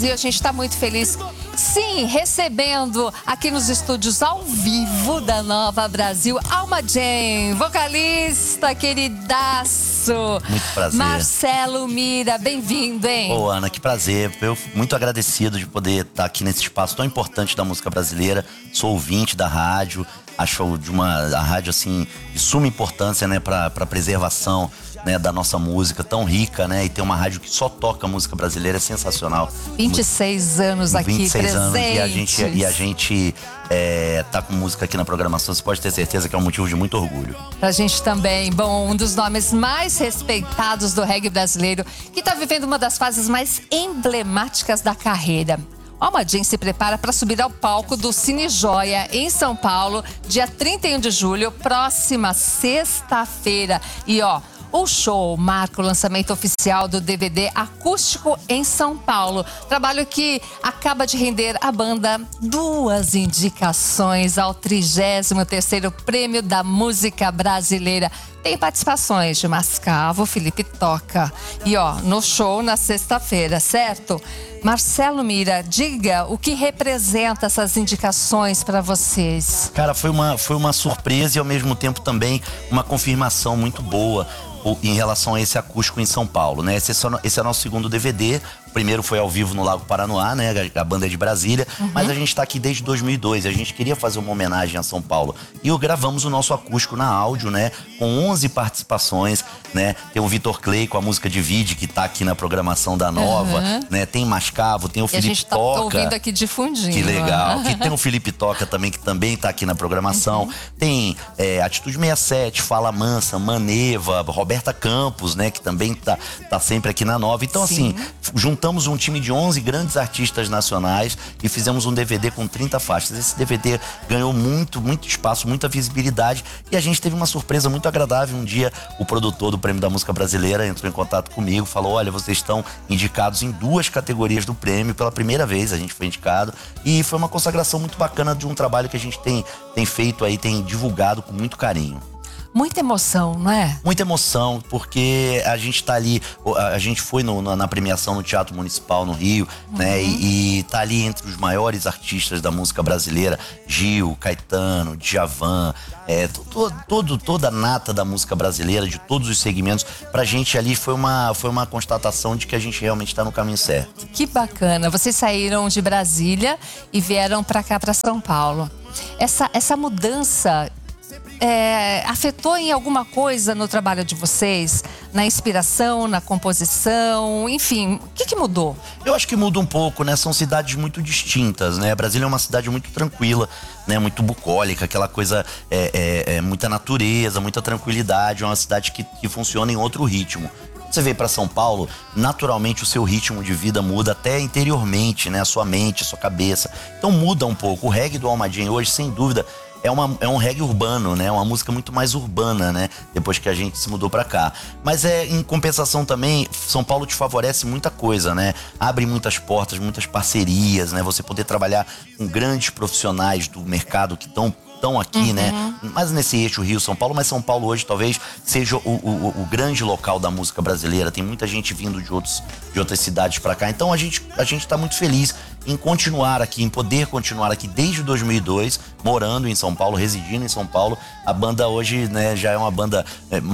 E a gente está muito feliz, sim, recebendo aqui nos estúdios ao vivo da Nova Brasil, Alma Jane, vocalista queridaço. Muito prazer. Marcelo Mira, bem-vindo, hein? Ô, Ana, que prazer. Eu muito agradecido de poder estar aqui nesse espaço tão importante da música brasileira. Sou ouvinte da rádio, acho a rádio, assim, de suma importância, né, para preservação, né, da nossa música tão rica, né? E ter uma rádio que só toca música brasileira é sensacional. 26 anos aqui 26 anos presentes. e a gente tá com música aqui na programação. Você pode ter certeza que é um motivo de muito orgulho. Pra gente também, bom, um dos nomes mais respeitados do reggae brasileiro, que tá vivendo uma das fases mais emblemáticas da carreira. Alma Jane se prepara para subir ao palco do Cine Joia, em São Paulo, dia 31 de julho, próxima sexta-feira. E o show marca o lançamento oficial do DVD Acústico em São Paulo. Trabalho que acaba de render à banda 2 indicações ao 33º Prêmio da Música Brasileira. Tem participações de Mascavo, Felipe Toca. E no show na sexta-feira, certo? Marcelo Mira, diga o que representa essas indicações para vocês. Cara, foi uma surpresa e ao mesmo tempo também uma confirmação muito boa em relação a esse acústico em São Paulo, né? Esse é o nosso segundo DVD. O primeiro foi ao vivo no Lago Paranoá, né? A banda é de Brasília. Mas a gente tá aqui desde 2002. A gente queria fazer uma homenagem a São Paulo. E gravamos o nosso acústico na áudio, né? Com 11 participações, né? Tem o Vitor Clay com a música Divide, que tá aqui na programação da Nova, né? Tem Mascavo, tem o Felipe Toca. A gente tá ouvindo aqui de fundinho. Que legal. Que tem o Felipe Toca também, que também tá aqui na programação. Tem Atitude 67, Fala Mansa, Maneva, Roberta Campos, né? Que também tá sempre aqui na Nova. Então, assim, juntamos um time de 11 grandes artistas nacionais e fizemos um DVD com 30 faixas. Esse DVD ganhou muito espaço, muita visibilidade e a gente teve uma surpresa muito agradável. Um dia, o produtor do Prêmio da Música Brasileira entrou em contato comigo, falou: olha, vocês estão indicados em 2 categorias do prêmio. Pela primeira vez a gente foi indicado e foi uma consagração muito bacana de um trabalho que a gente tem feito aí, tem divulgado com muito carinho. Muita emoção, não é? Muita emoção, porque a gente tá ali, a gente foi na premiação no Teatro Municipal no Rio, né? E tá ali entre os maiores artistas da música brasileira, Gil, Caetano, Djavan, toda a nata da música brasileira, de todos os segmentos. Pra gente ali foi uma constatação de que a gente realmente tá no caminho certo. Que bacana, vocês saíram de Brasília e vieram pra cá, pra São Paulo. Essa mudança afetou em alguma coisa no trabalho de vocês? Na inspiração, na composição, enfim, o que mudou? Eu acho que muda um pouco, né? São cidades muito distintas, né? Brasília é uma cidade muito tranquila, né? Muito bucólica, aquela coisa, muita natureza, muita tranquilidade. É uma cidade que funciona em outro ritmo. Você veio para São Paulo, naturalmente o seu ritmo de vida muda até interiormente, né? A sua mente, a sua cabeça. Então muda um pouco. O reggae do Alma Jane hoje, sem dúvida, é um reggae urbano, né? Uma música muito mais urbana, né? Depois que a gente se mudou pra cá. Mas em compensação também, São Paulo te favorece muita coisa, né? Abre muitas portas, muitas parcerias, né? Você poder trabalhar com grandes profissionais do mercado que estão aqui, né? Mas nesse eixo Rio-São Paulo, mas São Paulo hoje talvez seja o grande local da música brasileira. Tem muita gente vindo de outras cidades pra cá. Então a gente tá muito feliz em continuar aqui, em poder continuar aqui desde 2002, morando em São Paulo, residindo em São Paulo. A banda hoje, né, já é uma banda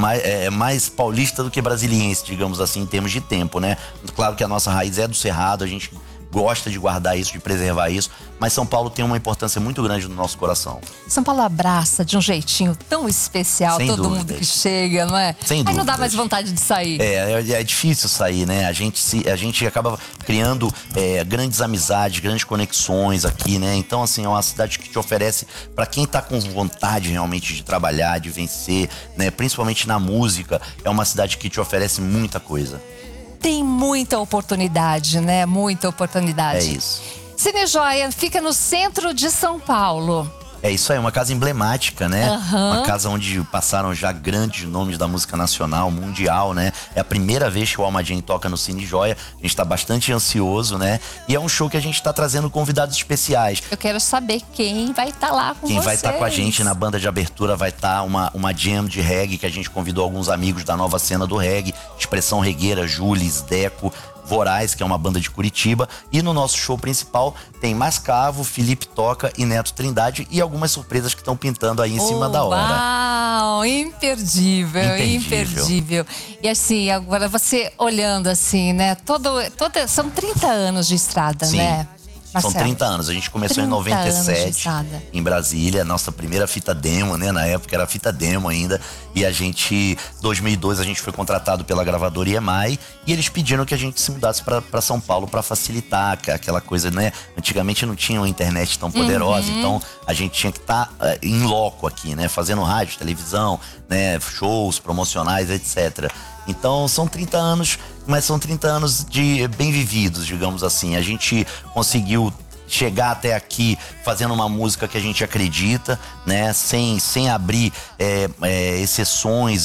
mais paulista do que brasiliense, digamos assim, em termos de tempo, né? Claro que a nossa raiz é do Cerrado, a gente gosta de guardar isso, de preservar isso, mas São Paulo tem uma importância muito grande no nosso coração. São Paulo abraça de um jeitinho tão especial todo mundo que chega, não é? Sem dúvida. Aí não dá mais vontade de sair. É difícil sair, né? A gente acaba criando grandes amizades, grandes conexões aqui, né? Então, assim, é uma cidade que te oferece, para quem tá com vontade realmente de trabalhar, de vencer, né? Principalmente na música, é uma cidade que te oferece muita coisa. Tem muita oportunidade, né? Muita oportunidade. É isso. Cine Joia fica no centro de São Paulo. É isso aí, uma casa emblemática, né? Uma casa onde passaram já grandes nomes da música nacional, mundial, né? É a primeira vez que o Alma Jane toca no Cine Joia. A gente tá bastante ansioso, né? E é um show que a gente tá trazendo convidados especiais. Eu quero saber quem vai estar lá com vocês. Quem vai estar com a gente na banda de abertura vai estar uma jam de reggae, que a gente convidou alguns amigos da nova cena do reggae, Expressão Regueira, Jules, Deco. Voraz, que é uma banda de Curitiba. E no nosso show principal tem Mascavo, Felipe Toca e Neto Trindade. E algumas surpresas que estão pintando aí em cima da hora. Uau, imperdível. E assim, agora você olhando assim, né? São 30 anos de estrada, Sim. né? São Marcelo? 30 anos. A gente começou em 30 anos de 97, estrada. em Brasília. Nossa primeira fita demo, né? Na época era fita demo ainda. E a gente, 2002, a gente foi contratado pela gravadora EMI. E eles pediram que a gente se mudasse pra São Paulo pra facilitar aquela coisa, né? Antigamente não tinha uma internet tão poderosa. Então a gente tinha que estar em loco aqui, né? Fazendo rádio, televisão, né? Shows promocionais, etc. Então são 30 anos, mas são 30 anos de bem vividos, digamos assim. A gente conseguiu chegar até aqui fazendo uma música que a gente acredita, né? Sem abrir exceções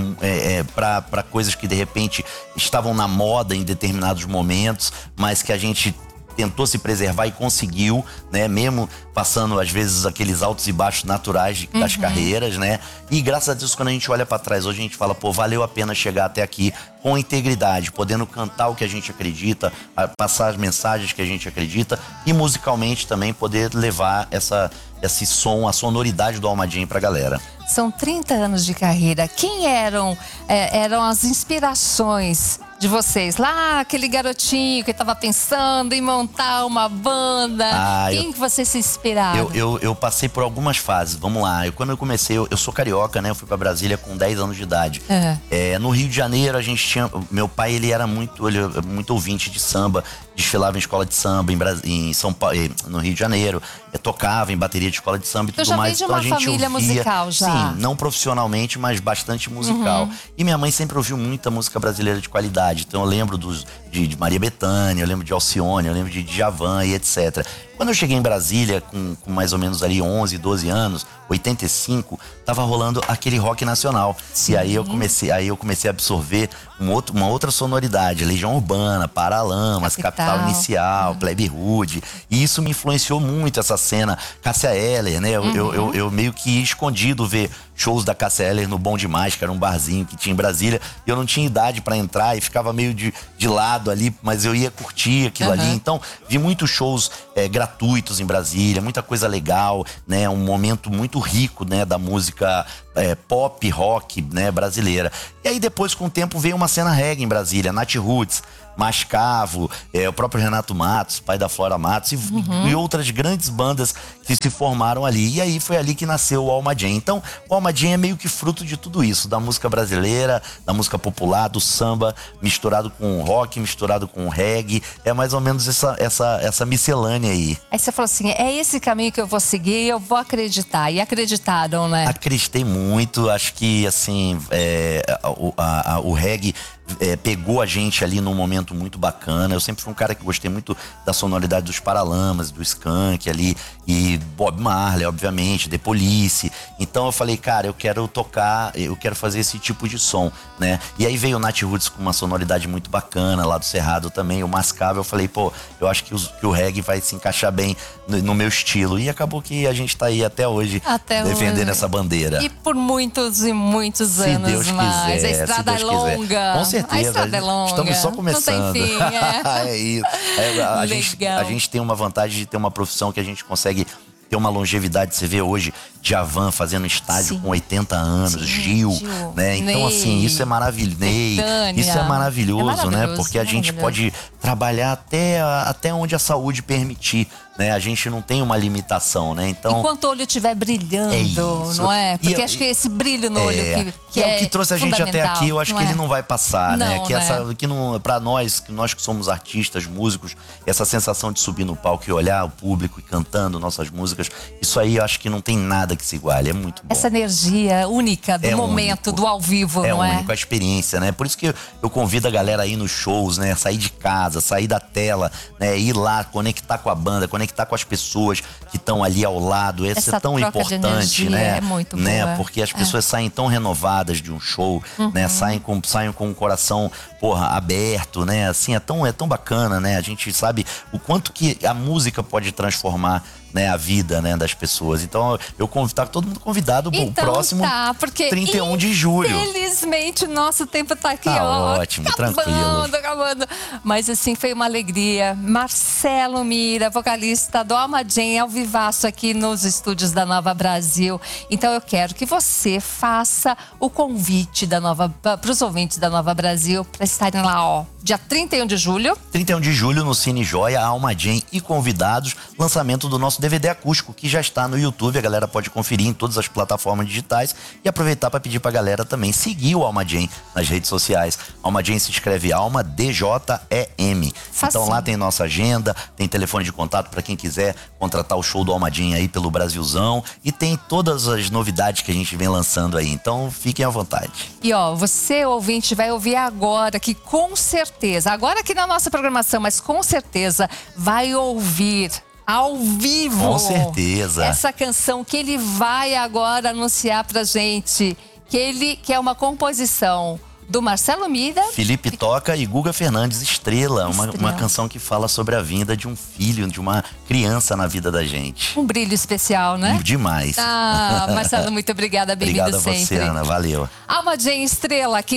para coisas que de repente estavam na moda em determinados momentos, mas que a gente tentou se preservar e conseguiu, né? Mesmo passando, às vezes, aqueles altos e baixos naturais das carreiras, né? E graças a Deus, quando a gente olha pra trás, hoje a gente fala, pô, valeu a pena chegar até aqui com integridade, podendo cantar o que a gente acredita, passar as mensagens que a gente acredita e musicalmente também poder levar esse som, a sonoridade do Alma Jam pra galera. São 30 anos de carreira. Quem eram as inspirações de vocês? Lá, aquele garotinho que estava pensando em montar uma banda. Quem que você se inspirava? Eu passei por algumas fases, vamos lá. Quando eu comecei, eu sou carioca, né? Eu fui pra Brasília com 10 anos de idade. No Rio de Janeiro, a gente tinha... Meu pai, ele era muito ouvinte de samba. Desfilava em escola de samba em São Paulo, no Rio de Janeiro. Tocava em bateria de escola de samba e tudo mais. Então a gente família musical já. Sim, não profissionalmente, mas bastante musical. E minha mãe sempre ouviu muita música brasileira de qualidade. Então eu lembro de Maria Bethânia, eu lembro de Alcione, eu lembro de Djavan e etc. Quando eu cheguei em Brasília, com mais ou menos ali 11, 12 anos, 85, tava rolando aquele rock nacional. Sim. E aí eu comecei a absorver uma outra sonoridade. Legião Urbana, Paralamas, Capital Inicial, Plebe Rude. E isso me influenciou muito, essa cena. Cássia Eller, né? Eu meio que ia escondido ver shows da Cássia Eller no Bom Demais, que era um barzinho que tinha em Brasília. E eu não tinha idade pra entrar e ficava meio de lado ali, mas eu ia curtir aquilo ali. Então, vi muitos shows gratuitos em Brasília, muita coisa legal, né? Um momento muito rico, né? Da música pop, rock, né? Brasileira. E aí depois, com o tempo, veio uma cena reggae em Brasília, Nath Roots, Mascavo, o próprio Renato Matos, pai da Flora Matos, e outras grandes bandas que se formaram ali. E aí foi ali que nasceu o Alma Jam. Então, o Alma Jam é meio que fruto de tudo isso, da música brasileira, da música popular, do samba, misturado com rock, misturado com reggae. É mais ou menos essa miscelânea aí. Aí você falou assim, é esse caminho que eu vou seguir, eu vou acreditar. E acreditaram, né? Acreditei muito, acho que assim, o reggae pegou a gente ali num momento muito bacana. Eu sempre fui um cara que gostei muito da sonoridade dos Paralamas, do Skank ali, e Bob Marley, obviamente, The Police. Então eu falei, cara, eu quero tocar, eu quero fazer esse tipo de som, né? E aí veio o Nath Roots com uma sonoridade muito bacana, lá do Cerrado também, o Mascavo. Eu falei, pô, eu acho que o reggae vai se encaixar bem no meu estilo. E acabou que a gente tá aí até hoje, defendendo essa bandeira. E por muitos e muitos anos Deus mais. Quiser, a estrada é longa. Com certeza. A estrada é longa. Estamos só começando. Não tem fim, é isso. A gente tem uma vantagem de ter uma profissão que a gente consegue ter uma longevidade. Você vê hoje Djavan fazendo estádio com 80 anos, Gil, né? Então, assim, isso é maravilhoso. Isso é maravilhoso, né? Porque a gente pode trabalhar até onde a saúde permitir, né? A gente não tem uma limitação, né? Então, enquanto o olho estiver brilhando, não é? Porque acho que esse brilho no olho que é o que trouxe a gente até aqui, eu acho que ele não vai passar, né? Pra nós que somos artistas, músicos, essa sensação de subir no palco e olhar o público e cantando nossas músicas, isso aí eu acho que não tem nada que se iguale, é muito bom. Essa energia única do momento, do ao vivo, não é? É único, a experiência, né? Por isso que eu convido a galera a ir nos shows, né? Sair de casa, sair da tela, né? Ir lá, conectar com a banda, conectar com as pessoas que estão ali ao lado. Isso é tão importante, né? É muito bom, né? Porque as pessoas saem tão renovadas de um show, né? Saem com o coração, aberto, né? Assim, é tão bacana, né? A gente sabe o quanto que a música pode transformar né, a vida, né, das pessoas. Então, tá todo mundo convidado pro Então, próximo porque 31 de julho. Infelizmente, o nosso tempo tá aqui, Tá ó. ótimo, Acabando. Mas assim, foi uma alegria. Marcelo Mira, vocalista do Alma Jane, ao vivaço aqui nos estúdios da Nova Brasil. Então eu quero que você faça o convite para os ouvintes da Nova Brasil para estarem lá, ó, dia 31 de julho. 31 de julho no Cine Joia, Alma Jane e convidados, lançamento do nosso DVD acústico, que já está no YouTube, a galera pode conferir em todas as plataformas digitais e aproveitar para pedir pra galera também seguir o Alma Jane nas redes sociais. Alma Jane se escreve Alma DJEM. Então lá tem nossa agenda, tem telefone de contato para quem quiser contratar o show do Alma Jane aí pelo Brasilzão e tem todas as novidades que a gente vem lançando aí, então fiquem à vontade. E ó, você ouvinte vai ouvir agora que com certeza, agora aqui na nossa programação, mas com certeza vai ouvir ao vivo. Com certeza. Essa canção que ele vai agora anunciar pra gente, que é uma composição do Marcelo Mira, Felipe Toca e Guga Fernandes, Estrela. Uma canção que fala sobre a vinda de um filho, de uma criança na vida da gente. Um brilho especial, né? Demais. Marcelo, muito obrigada, bem-vindo sempre. Obrigada a você, Ana, valeu. Alma Jane, Estrela aqui